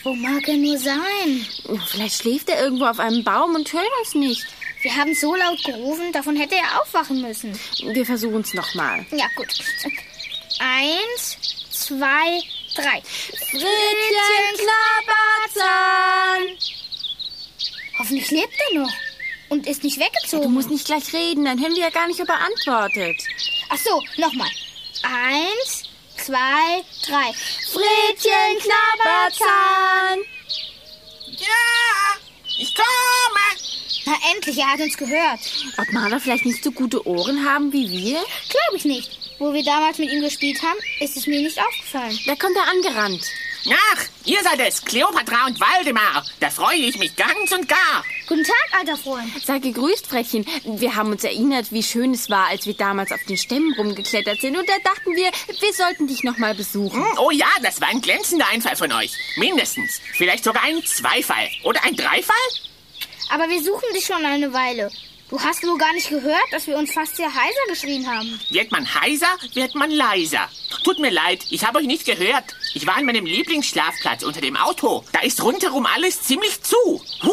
Wo mag er nur sein? Vielleicht schläft er irgendwo auf einem Baum und hört uns nicht. Wir haben so laut gerufen, davon hätte er aufwachen müssen. Wir versuchen es nochmal. Ja, gut. 1, 2, 3. Frittchen Knabberzahn! Hoffentlich lebt er noch und ist nicht weggezogen. Du musst nicht gleich reden, dann hören wir ja gar nicht, ob er antwortet. Ach so, nochmal. 1, 2, 3. Frittchen Knabberzahn! Ja, ich komme. Na endlich, er hat uns gehört. Ob Marder vielleicht nicht so gute Ohren haben wie wir? Glaube ich nicht. Wo wir damals mit ihm gespielt haben, ist es mir nicht aufgefallen. Da kommt er angerannt. Ach, ihr seid es, Kleopatra und Waldemar. Da freue ich mich ganz und gar. Guten Tag, alter Freund. Sei gegrüßt, Frettchen. Wir haben uns erinnert, wie schön es war, als wir damals auf den Stämmen rumgeklettert sind. Und da dachten wir sollten dich noch mal besuchen. Oh ja, das war ein glänzender Einfall von euch. Mindestens. Vielleicht sogar ein Zweifall. Oder ein Dreifall? Aber wir suchen dich schon eine Weile. Du hast wohl gar nicht gehört, dass wir uns fast sehr heiser geschrien haben. Wird man heiser, wird man leiser. Tut mir leid, ich habe euch nicht gehört. Ich war an meinem Lieblingsschlafplatz unter dem Auto. Da ist rundherum alles ziemlich zu.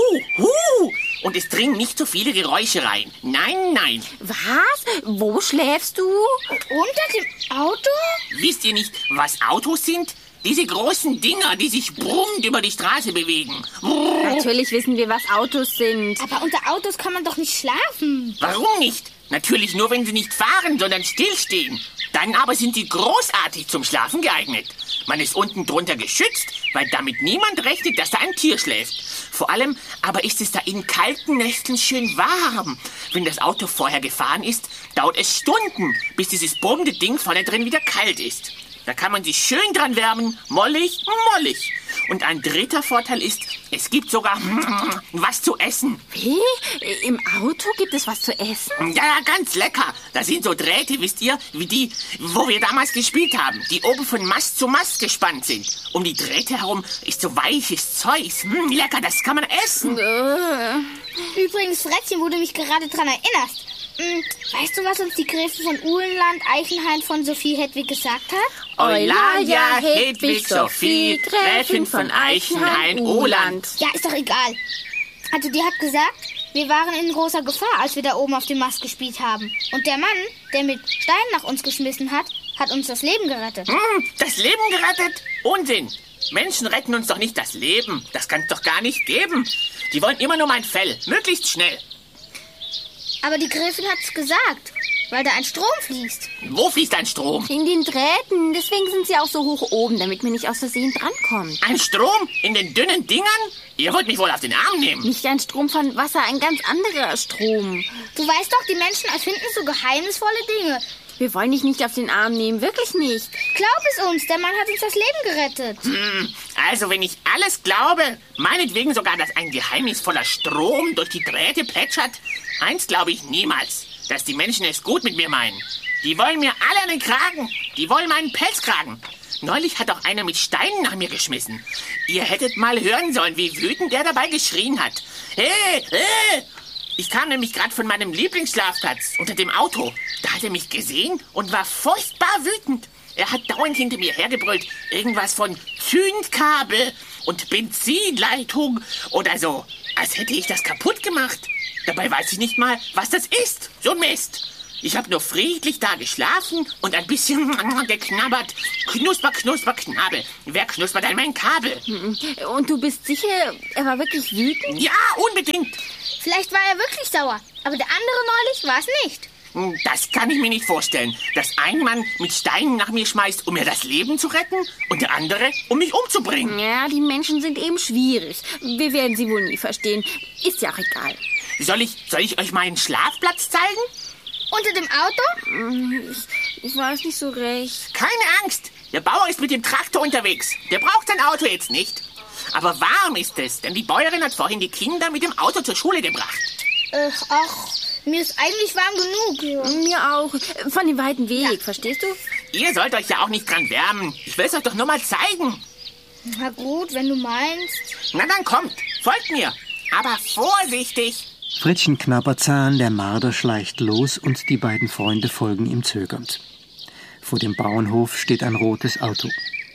Hu. Und es dringen nicht so viele Geräusche rein. Nein, nein. Was? Wo schläfst du? Unter dem Auto? Wisst ihr nicht, was Autos sind? Diese großen Dinger, die sich brummend über die Straße bewegen. Natürlich wissen wir, was Autos sind. Aber unter Autos kann man doch nicht schlafen. Warum nicht? Natürlich nur, wenn sie nicht fahren, sondern stillstehen. Dann aber sind sie großartig zum Schlafen geeignet. Man ist unten drunter geschützt, weil damit niemand rechnet, dass da ein Tier schläft. Vor allem aber ist es da in kalten Nächten schön warm. Wenn das Auto vorher gefahren ist, dauert es Stunden, bis dieses brummende Ding vorne drin wieder kalt ist. Da kann man sich schön dran wärmen, mollig. Und ein dritter Vorteil ist, es gibt sogar was zu essen. Wie? Im Auto gibt es was zu essen? Ja, ganz lecker. Da sind so Drähte, wisst ihr, wie die, wo wir damals gespielt haben, die oben von Mast zu Mast gespannt sind. Um die Drähte herum ist so weiches Zeugs. Lecker, das kann man essen. Übrigens, Frettchen, wo du mich gerade dran erinnerst. Weißt du, was uns die Gräfin von Uhlenland, Eichenhain von Sophie Hedwig gesagt hat? Eulalia Hedwig Sophie, Gräfin von Eichenhain, Uhland. Ja, ist doch egal. Also die hat gesagt, wir waren in großer Gefahr, als wir da oben auf dem Mast gespielt haben. Und der Mann, der mit Steinen nach uns geschmissen hat, hat uns das Leben gerettet. Das Leben gerettet? Unsinn. Menschen retten uns doch nicht das Leben. Das kann es doch gar nicht geben. Die wollen immer nur mein Fell. Möglichst schnell. Aber die Gräfin hat's gesagt, weil da ein Strom fließt. Wo fließt ein Strom? In den Drähten. Deswegen sind sie auch so hoch oben, damit man nicht aus Versehen drankommt. Ein Strom? In den dünnen Dingern? Ihr wollt mich wohl auf den Arm nehmen. Nicht ein Strom von Wasser, ein ganz anderer Strom. Du weißt doch, die Menschen erfinden so geheimnisvolle Dinge. Wir wollen dich nicht auf den Arm nehmen, wirklich nicht. Glaub es uns, der Mann hat uns das Leben gerettet. Also, wenn ich alles glaube, meinetwegen sogar, dass ein geheimnisvoller Strom durch die Drähte plätschert, eins glaube ich niemals, dass die Menschen es gut mit mir meinen. Die wollen mir alle an den Kragen. Die wollen meinen Pelzkragen. Neulich hat auch einer mit Steinen nach mir geschmissen. Ihr hättet mal hören sollen, wie wütend der dabei geschrien hat. Hey! Ich kam nämlich gerade von meinem Lieblingsschlafplatz unter dem Auto. Da hat er mich gesehen und war furchtbar wütend. Er hat dauernd hinter mir hergebrüllt. Irgendwas von Zündkabel und Benzinleitung oder so. Als hätte ich das kaputt gemacht. Dabei weiß ich nicht mal, was das ist. So ein Mist. Ich habe nur friedlich da geschlafen und ein bisschen geknabbert. Knusper, knusper, knabbel. Wer knuspert an mein Kabel? Und du bist sicher, er war wirklich wütend? Ja, unbedingt. Vielleicht war er wirklich sauer, aber der andere neulich war es nicht. Das kann ich mir nicht vorstellen, dass ein Mann mit Steinen nach mir schmeißt, um mir das Leben zu retten und der andere, um mich umzubringen. Ja, die Menschen sind eben schwierig. Wir werden sie wohl nie verstehen. Ist ja auch egal. Soll ich euch meinen Schlafplatz zeigen? Unter dem Auto? Ich weiß nicht so recht. Keine Angst, der Bauer ist mit dem Traktor unterwegs. Der braucht sein Auto jetzt nicht. Aber warm ist es, denn die Bäuerin hat vorhin die Kinder mit dem Auto zur Schule gebracht. Ach, mir ist eigentlich warm genug. Mir auch. Von dem weiten Weg, ja. Verstehst du? Ihr sollt euch ja auch nicht dran wärmen. Ich will es euch doch nur mal zeigen. Na gut, wenn du meinst. Na dann kommt, folgt mir. Aber vorsichtig. Frittchen Knabberzahn, der Marder, schleicht los und die beiden Freunde folgen ihm zögernd. Vor dem Bauernhof steht ein rotes Auto.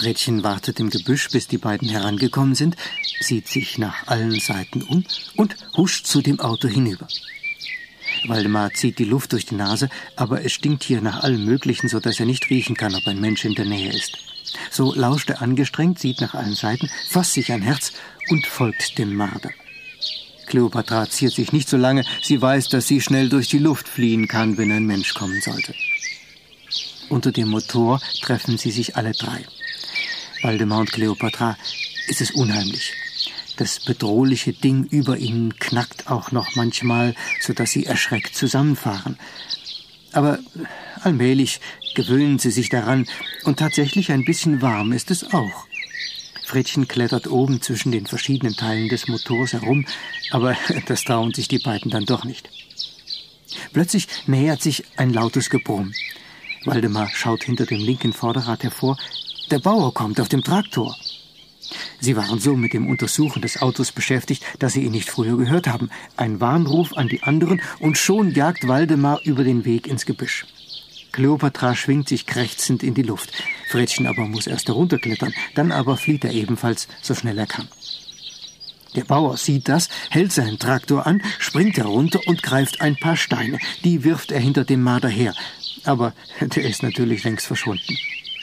Fredchen wartet im Gebüsch, bis die beiden herangekommen sind, sieht sich nach allen Seiten um und huscht zu dem Auto hinüber. Waldemar zieht die Luft durch die Nase, aber es stinkt hier nach allem Möglichen, sodass er nicht riechen kann, ob ein Mensch in der Nähe ist. So lauscht er angestrengt, sieht nach allen Seiten, fasst sich ein Herz und folgt dem Marder. Kleopatra ziert sich nicht so lange, sie weiß, dass sie schnell durch die Luft fliehen kann, wenn ein Mensch kommen sollte. Unter dem Motor treffen sie sich alle drei. Waldemar und Kleopatra, ist es unheimlich. Das bedrohliche Ding über ihnen knackt auch noch manchmal, sodass sie erschreckt zusammenfahren. Aber allmählich gewöhnen sie sich daran und tatsächlich ein bisschen warm ist es auch. Fredchen klettert oben zwischen den verschiedenen Teilen des Motors herum, aber das trauen sich die beiden dann doch nicht. Plötzlich nähert sich ein lautes Gebrumm. Waldemar schaut hinter dem linken Vorderrad hervor. Der Bauer kommt auf dem Traktor. Sie waren so mit dem Untersuchen des Autos beschäftigt, dass sie ihn nicht früher gehört haben. Ein Warnruf an die anderen und schon jagt Waldemar über den Weg ins Gebüsch. Kleopatra schwingt sich krächzend in die Luft. Fredchen aber muss erst herunterklettern, dann aber flieht er ebenfalls, so schnell er kann. Der Bauer sieht das, hält seinen Traktor an, springt herunter und greift ein paar Steine. Die wirft er hinter dem Marder her. Aber der ist natürlich längst verschwunden.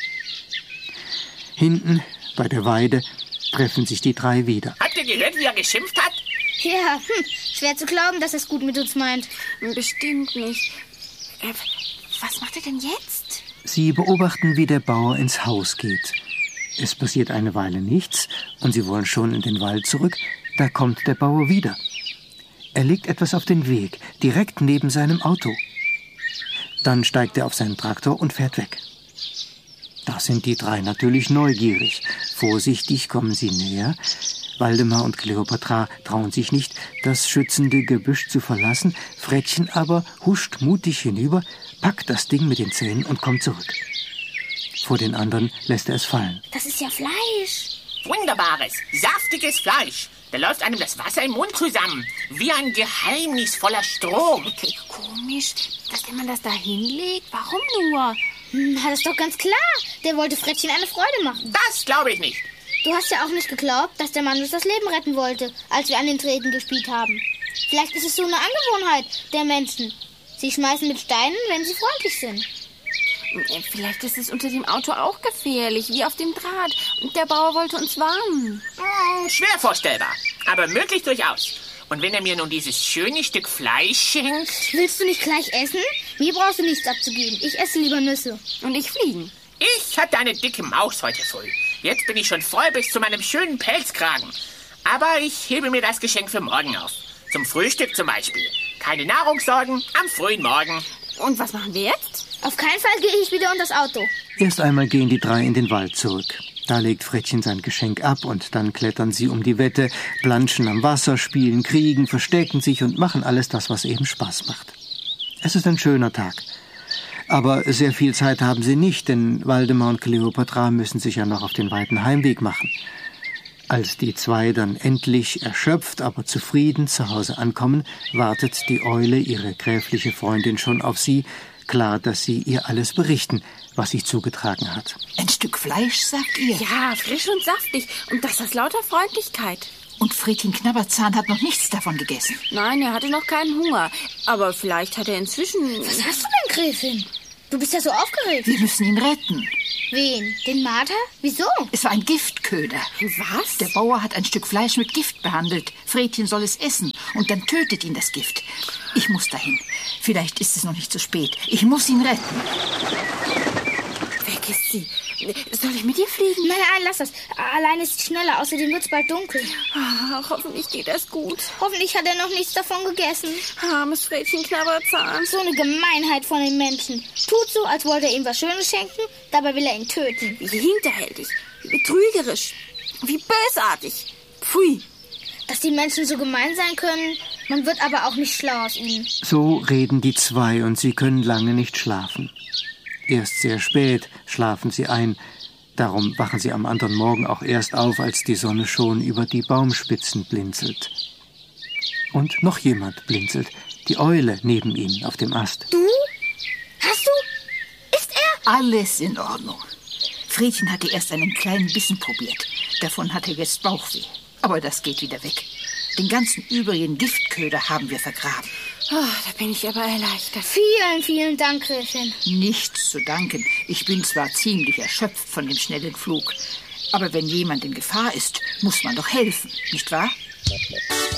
Hinten, bei der Weide, treffen sich die drei wieder. Habt ihr gehört, wie er geschimpft hat? Ja, schwer zu glauben, dass er es gut mit uns meint. Bestimmt nicht. Was macht er denn jetzt? Sie beobachten, wie der Bauer ins Haus geht. Es passiert eine Weile nichts und sie wollen schon in den Wald zurück. Da kommt der Bauer wieder. Er legt etwas auf den Weg, direkt neben seinem Auto. Dann steigt er auf seinen Traktor und fährt weg. Da sind die drei natürlich neugierig. Vorsichtig kommen sie näher. Waldemar und Kleopatra trauen sich nicht, das schützende Gebüsch zu verlassen. Fredchen aber huscht mutig hinüber, packt das Ding mit den Zähnen und kommt zurück. Vor den anderen lässt er es fallen. Das ist ja Fleisch. Wunderbares, saftiges Fleisch. Da läuft einem das Wasser im Mund zusammen. Wie ein geheimnisvoller Strom. Okay, komisch, dass der Mann das da hinlegt. Warum nur? Das ist doch ganz klar. Der wollte Frettchen eine Freude machen. Das glaube ich nicht. Du hast ja auch nicht geglaubt, dass der Mann uns das Leben retten wollte, als wir an den Treten gespielt haben. Vielleicht ist es so eine Angewohnheit der Menschen. Sie schmeißen mit Steinen, wenn sie freundlich sind. Vielleicht ist es unter dem Auto auch gefährlich, wie auf dem Draht. Der Bauer wollte uns warnen. Schwer vorstellbar, aber möglich durchaus. Und wenn er mir nun dieses schöne Stück Fleisch schenkt... Willst du nicht gleich essen? Mir brauchst du nichts abzugeben. Ich esse lieber Nüsse. Und ich fliegen. Ich hatte eine dicke Maus heute früh. Jetzt bin ich schon voll bis zu meinem schönen Pelzkragen. Aber ich hebe mir das Geschenk für morgen auf. Zum Frühstück zum Beispiel. Keine Nahrungssorgen am frühen Morgen. Und was machen wir jetzt? Auf keinen Fall gehe ich wieder unter das Auto. Erst einmal gehen die drei in den Wald zurück. Da legt Frettchen sein Geschenk ab und dann klettern sie um die Wette, planschen am Wasser, spielen, kriegen, verstecken sich und machen alles das, was eben Spaß macht. Es ist ein schöner Tag. Aber sehr viel Zeit haben sie nicht, denn Waldemar und Kleopatra müssen sich ja noch auf den weiten Heimweg machen. Als die zwei dann endlich erschöpft, aber zufrieden zu Hause ankommen, wartet die Eule, ihre gräfliche Freundin, schon auf sie. Klar, dass sie ihr alles berichten, was sich zugetragen hat. Ein Stück Fleisch, sagt ihr? Ja, frisch und saftig. Und das aus lauter Freundlichkeit. Und Fredchen Knabberzahn hat noch nichts davon gegessen. Nein, er hatte noch keinen Hunger. Aber vielleicht hat er inzwischen... Was hast du denn, Gräfin? Du bist ja so aufgeregt. Wir müssen ihn retten. Wen? Den Marder? Wieso? Es war ein Giftköder. Was? Der Bauer hat ein Stück Fleisch mit Gift behandelt. Fredchen soll es essen und dann tötet ihn das Gift. Ich muss dahin. Vielleicht ist es noch nicht zu spät. Ich muss ihn retten. Weg ist sie. Soll ich mit dir fliegen? Nein, lass das. Allein ist es schneller. Außerdem wird es bald dunkel. Ach, hoffentlich geht das gut. Hoffentlich hat er noch nichts davon gegessen. Armes Fredchen Knabberzahn. So eine Gemeinheit von den Menschen. Tut so, als wollte er ihm was Schönes schenken, dabei will er ihn töten. Wie hinterhältig, wie betrügerisch, wie bösartig. Pfui. Dass die Menschen so gemein sein können, man wird aber auch nicht schlau aus ihnen. So reden die zwei und sie können lange nicht schlafen. Erst sehr spät schlafen sie ein. Darum wachen sie am anderen Morgen auch erst auf, als die Sonne schon über die Baumspitzen blinzelt. Und noch jemand blinzelt. Die Eule neben ihnen auf dem Ast. Du? Hast du? Ist er? Alles in Ordnung. Fredchen hatte erst einen kleinen Bissen probiert. Davon hat er jetzt Bauchweh. Aber das geht wieder weg. Den ganzen übrigen Giftköder haben wir vergraben. Oh, da bin ich aber erleichtert. Vielen, vielen Dank, Gräfin. Nichts zu danken. Ich bin zwar ziemlich erschöpft von dem schnellen Flug, aber wenn jemand in Gefahr ist, muss man doch helfen, nicht wahr?